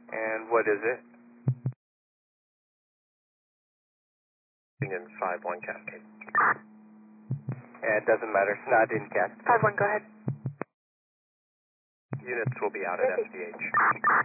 And what is it? In 5-1 Cascade. It doesn't matter. It's not in Cascade. 5-1, go ahead. Units will be out at SDH.